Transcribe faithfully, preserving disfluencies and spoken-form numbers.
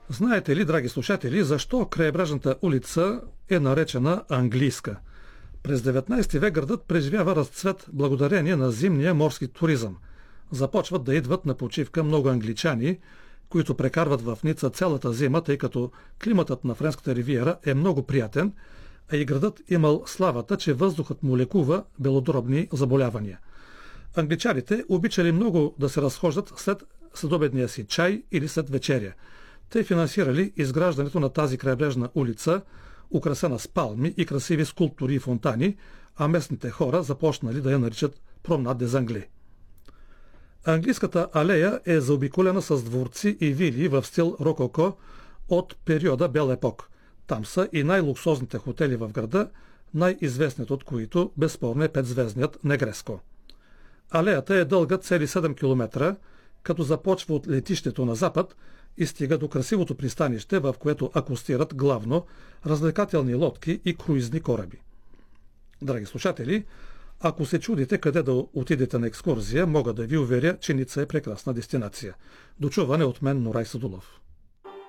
Знаете ли, драги слушатели, защо крайбрежната улица е наречена Английска? През деветнайсети век градът преживява разцвет благодарение на зимния морски туризъм. Започват да идват на почивка много англичани, които прекарват в Ница цялата зима, тъй като климатът на Френската ривиера е много приятен, а и градът имал славата, че въздухът му лекува белодробни заболявания. Англичаните обичали много да се разхождат след следобедния си чай или след вечеря. Те финансирали изграждането на тази крайбрежна улица, украсена с палми и красиви скулптури и фонтани, а местните хора започнали да я наричат Промнад дез Англи. Английската алея е заобиколена с дворци и вили в стил рококо от периода Бел епок. Там са и най-луксозните хотели в града, най-известният от които безспорно е петзвездният Негреско. Алеята е дълга цели седем километра, като започва от летището на запад и стига до красивото пристанище, в което акостират главно развлекателни лодки и круизни кораби. Драги слушатели, ако се чудите къде да отидете на екскурзия, мога да ви уверя, че Ница е прекрасна дестинация. До чуване от мен, Норай Садулов.